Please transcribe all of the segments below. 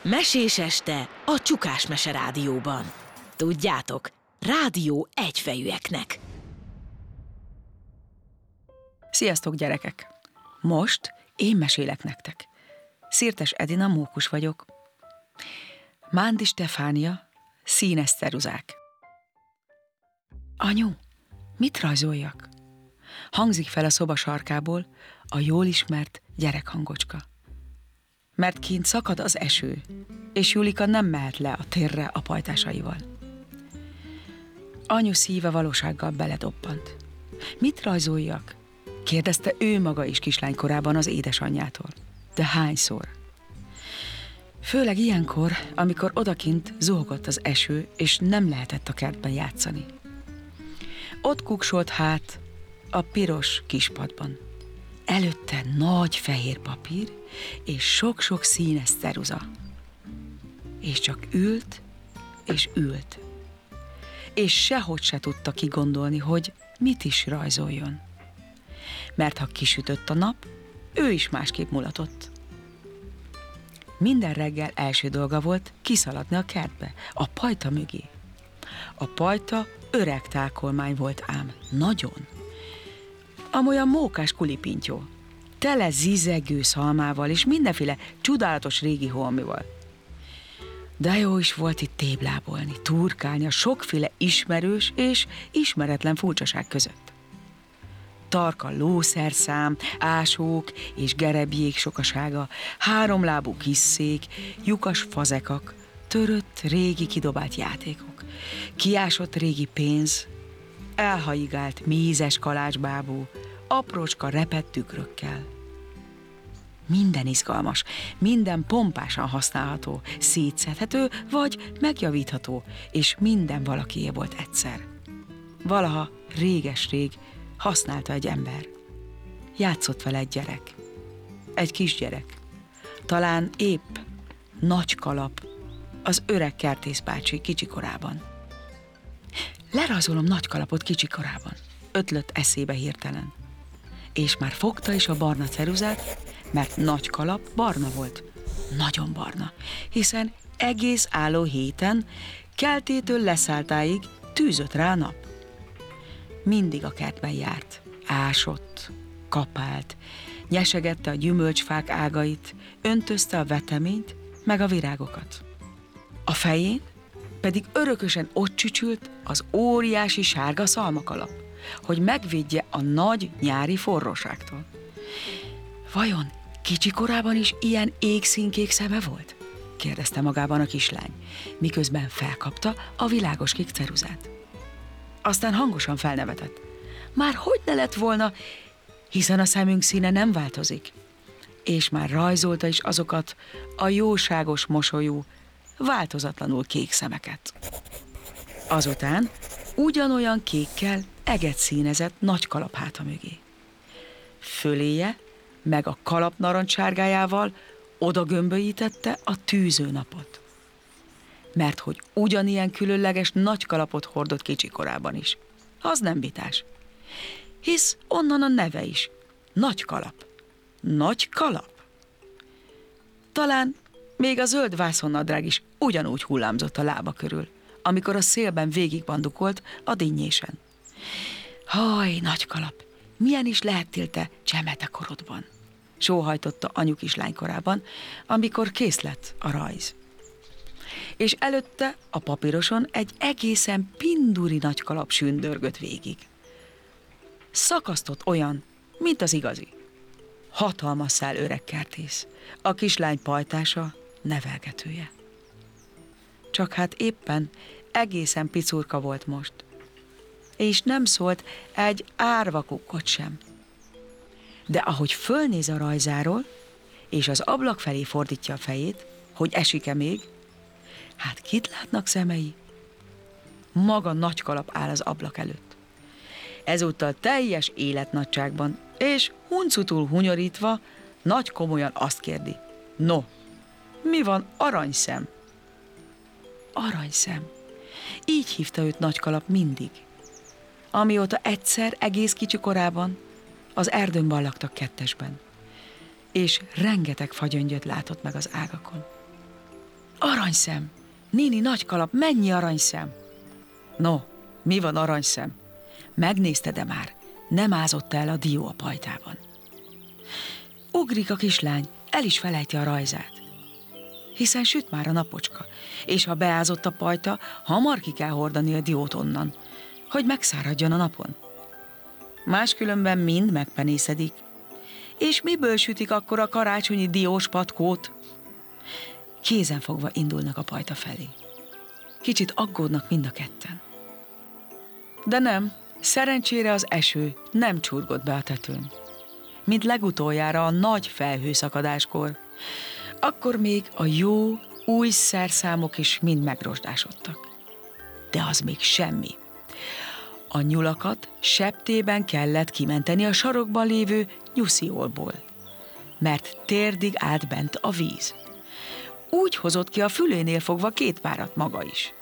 Mesés este a Csukás Mese Rádióban. Tudjátok, rádió egyfejűeknek. Sziasztok, gyerekek! Most én mesélek nektek. Szirtes Edina Mókus vagyok. Mándi Stefánia, színes ceruzák. Anyu, mit rajzoljak? Hangzik fel a szoba sarkából a jól ismert gyerekhangocska. Mert kint szakad az eső, és Julika nem mehet le a térre a pajtásaival. Anyu szíve valósággal beledobbant. Mit rajzoljak? Kérdezte ő maga is kislánykorában az édesanyjától. De hányszor? Főleg ilyenkor, amikor odakint zuhogott az eső, és nem lehetett a kertben játszani. Ott kuksolt hát a piros kispadban. Előtte nagy fehér papír, és sok-sok színes ceruza. És csak ült, és ült. És sehogy se tudta kigondolni, hogy mit is rajzoljon. Mert ha kisütött a nap, ő is másképp mulatott. Minden reggel első dolga volt kiszaladni a kertbe, a pajta mögé. A pajta öreg tákolmány volt ám, nagyon. Amolyan mókás kulipintyó, tele zizegő szalmával és mindenféle csodálatos régi holmival. De jó is volt itt téblábolni, turkálni a sokféle ismerős és ismeretlen furcsaság között. Tarka lószerszám, ásók és gerebjék sokasága, háromlábú kisszék, lyukas fazekak, törött régi kidobált játékok, kiásott régi pénz, elhaigált mézes kalácsbábú, aprócska repett tükrökkel. Minden izgalmas, minden pompásan használható, szétszedhető vagy megjavítható, és minden valakié volt egyszer. Valaha, réges-rég használta egy ember. Játszott vele egy gyerek. Egy kisgyerek. Talán épp nagy kalap az öreg kertészbácsi kicsikorában. Lerajzolom nagy kalapot kicsikorában, ötlött eszébe hirtelen. És már fogta is a barna ceruzát, mert nagy kalap barna volt. Nagyon barna, hiszen egész álló héten keltétől leszálltáig tűzött rá a nap. Mindig a kertben járt, ásott, kapált, nyesegette a gyümölcsfák ágait, öntözte a veteményt, meg a virágokat. A fején pedig örökösen ott csücsült az óriási sárga szalmakalap, hogy megvédje a nagy nyári forróságtól. Vajon kicsikorában is ilyen égszínkék szeme volt? Kérdezte magában a kislány, miközben felkapta a világos kék ceruzát. Aztán hangosan felnevetett. Már hogy ne lett volna, hiszen a szemünk színe nem változik. És már rajzolta is azokat a jóságos mosolyú, változatlanul kék szemeket. Azután ugyanolyan kékkel eget színezett nagy kalap háta mögé. Föléje, meg a kalap narancssárgájával oda gömbölyítette a tűzőnapot. Mert hogy ugyanilyen különleges nagy kalapot hordott kicsikorában is. Az nem vitás. Hisz onnan a neve is. Nagy kalap. Nagy kalap. Talán még a zöld vászonnadrág is ugyanúgy hullámzott a lába körül, amikor a szélben végigbandukolt a dinnyésen. Haj, nagy kalap, milyen is lehettél te csemete korodban? Sóhajtotta anyu kislánykorában, amikor kész lett a rajz. És előtte a papíroson egy egészen pinduri nagy kalap sündörgött végig. Szakasztott olyan, mint az igazi. Hatalmas szál öreg kertész, a kislány pajtása, nevelgetője. Csak hát éppen egészen picurka volt most, és nem szólt egy árva kukkot sem. De ahogy fölnéz a rajzáról, és az ablak felé fordítja a fejét, hogy esik-e még, hát kit látnak szemei? Maga nagy kalap áll az ablak előtt. Ezúttal teljes életnagyságban, és huncutul hunyorítva, nagy komolyan azt kérdi. No, mi van aranyszem? Aranyszem. Így hívta őt nagy kalap mindig. Amióta egyszer egész kicsi korában az erdőn laktak kettesben, és rengeteg fagyöngyöt látott meg az ágakon. Aranyszem! Néni Nagykalap, mennyi aranyszem! No, mi van Aranyszem? Megnézted-e már? Nem ázott el a dió a pajtában. Ugrik a kislány, el is felejti a rajzát. Hiszen süt már a napocska, és ha beázott a pajta, hamar ki kell hordani a diót onnan, hogy megszáradjon a napon. Máskülönben mind megpenészedik. És miből sütik akkor a karácsonyi diós patkót? Kézenfogva indulnak a pajta felé. Kicsit aggódnak mind a ketten. De nem, szerencsére az eső nem csurgott be a tetőn. Mint legutoljára a nagy felhőszakadáskor. Akkor még a jó, új szerszámok is mind megrosdásodtak. De az még semmi. A nyulakat septében kellett kimenteni a sarokban lévő nyusziolból, mert térdig állt bent a víz. Úgy hozott ki a fülénél fogva 2 párat maga is.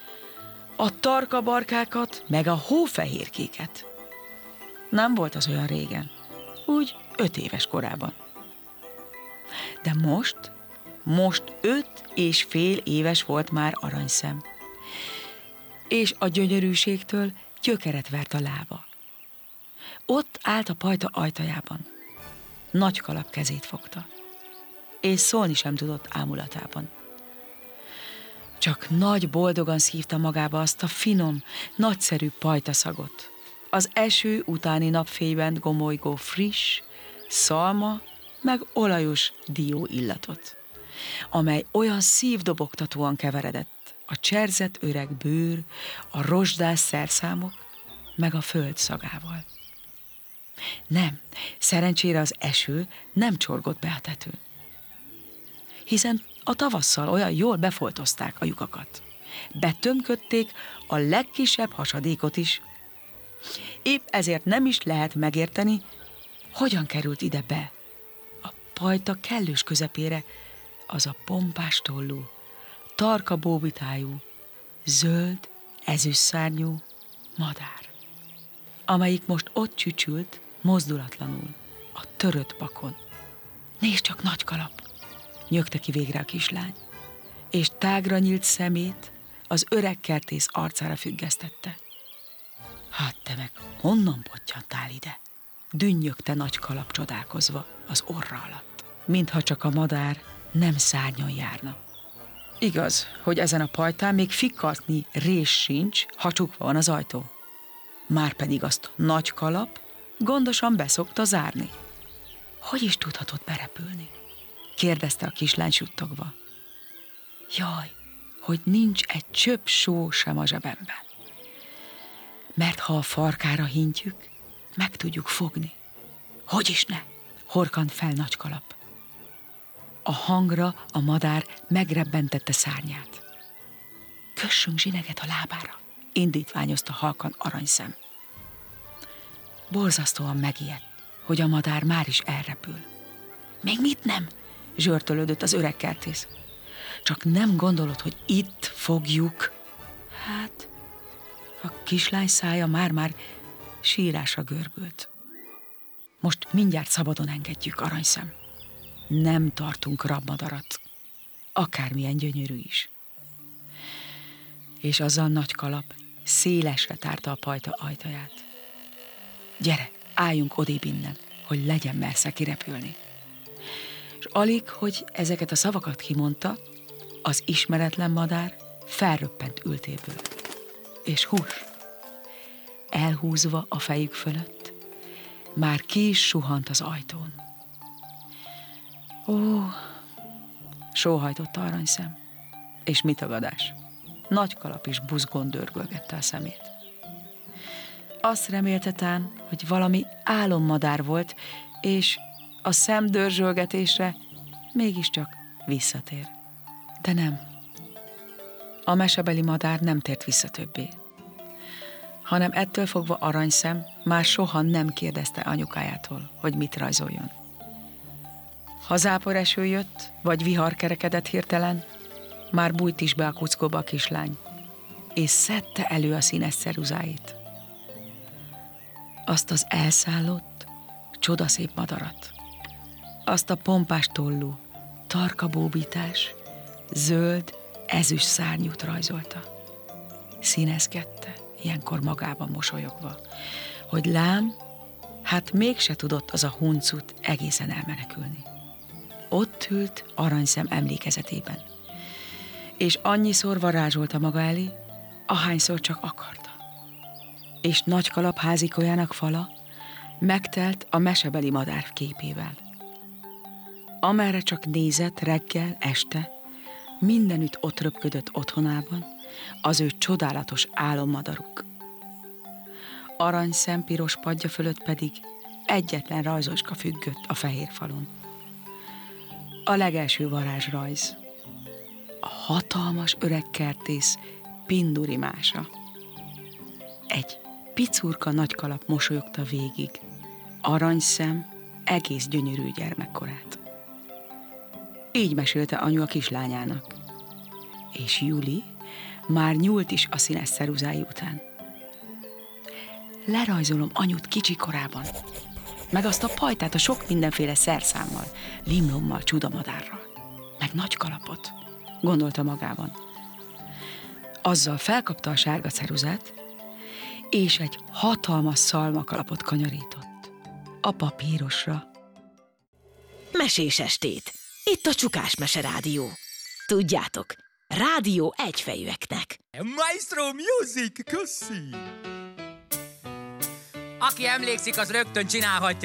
A tarkabarkákat, meg a hófehérkéket. Nem volt az olyan régen, úgy 5 éves korában. De most 5,5 éves volt már Aranyszem. És a gyönyörűségtől gyökeret vert a lába. Ott állt a pajta ajtajában. Nagykalap kezét fogta, és szólni sem tudott ámulatában. Csak nagy boldogan szívta magába azt a finom, nagyszerű pajtaszagot, az eső utáni napfényben gomolygó friss, szalma, meg olajos dió illatot, amely olyan szívdobogtatóan keveredett a cserzett öreg bőr, a rozsdás szerszámok, meg a föld szagával. Nem, szerencsére az eső nem csorgott be a tetőn, hiszen a tavasszal olyan jól befoltozták a lyukakat. Betömködték a legkisebb hasadékot is. Épp ezért nem is lehet megérteni, hogyan került ide be, a pajta kellős közepére, az a pompás tollú, tarka bóbitájú, zöld, ezüstszárnyú madár, amelyik most ott csücsült, mozdulatlanul, a törött bakon. Nézd csak, Nagykalap! Nyögte ki végre a kislány, és tágra nyílt szemét az öreg kertész arcára függesztette. Hát te meg honnan pottyantál ide? Dünnyögte Nagykalap csodálkozva az orra alatt, mintha csak a madár nem szárnyon járna. Igaz, hogy ezen a pajtán még fikkatnyi rés sincs, ha csukva van az ajtó. Márpedig azt Nagykalap gondosan beszokta zárni. Hogy is tudhatott berepülni? Kérdezte a kislány suttogva. Jaj, hogy nincs egy csöpp só sem a zsebemben. Mert ha a farkára hintjük, meg tudjuk fogni. Hogy is ne? Horkant fel Nagykalap. A hangra a madár megrebbentette szárnyát. Kössünk zsineget a lábára, indítványozta halkan Aranyszem. Borzasztóan megijedt, hogy a madár már is elrepül. Még mit nem? Zsörtölődött az öreg kertész. Csak nem gondolod, hogy itt fogjuk? Hát, a kislány szája már sírásra görbült. Most mindjárt szabadon engedjük, Aranyszem. Nem tartunk rabmadarat, akármilyen gyönyörű is. És azzal Nagykalap szélesre tárta a pajta ajtaját. Gyere, álljunk odébb innen, hogy legyen mersze kirepülni. És alig, hogy ezeket a szavakat kimondta, az ismeretlen madár felröppent ültéből. És hús, elhúzva a fejük fölött, már ki is suhant az ajtón. Ó, sóhajtotta Aranyszem, és mi tagadás? Nagykalap is buzgón dörgölgette a szemét. Azt remélte tán, hogy valami álommadár volt, és a szemdörzsölgetésre mégiscsak visszatér. De nem. A mesebeli madár nem tért vissza többé, hanem ettől fogva Aranyszem már soha nem kérdezte anyukájától, hogy mit rajzoljon. Ha záporeső jött, vagy vihar kerekedett hirtelen, már bújt is be a kuckóba a kislány, és szedte elő a színes ceruzáit. Azt az elszállott, csodaszép madarat, azt a pompás tollú, tarka bóbítás, zöld, ezüst szárnyút rajzolta. Színezgette, ilyenkor magában mosolyogva, hogy lám, hát mégse tudott az a huncut egészen elmenekülni. Ott ült aranyszem emlékezetében, és annyiszor varázsolta maga elé, ahányszor csak akarta. És Nagykalap házikolyának fala megtelt a mesebeli madár képével. Amerre csak nézett reggel, este, mindenütt ott röpködött otthonában az ő csodálatos álommadaruk. Aranyszem piros padja fölött pedig egyetlen rajzocska függött a fehér falon. A legelső varázsrajz. A hatalmas öreg kertész Pinduri mása. Egy picurka Nagykalap mosolyogta végig Aranyszem egész gyönyörű gyermekkorát. Így mesélte anyu a kislányának. És Juli már nyúlt is a színes ceruzái után. Lerajzolom anyut kicsi korában, meg azt a pajtát a sok mindenféle szerszámmal, limlommal, csudamadárral, meg Nagykalapot, gondolta magában. Azzal felkapta a sárga ceruzát, és egy hatalmas szalmakalapot kanyarított a papírosra. Mesés estét! Itt a Csukás Mese Rádió. Tudjátok, rádió egyfejűeknek. Maestro Music, köszi! Aki emlékszik, az rögtön csinálhatja.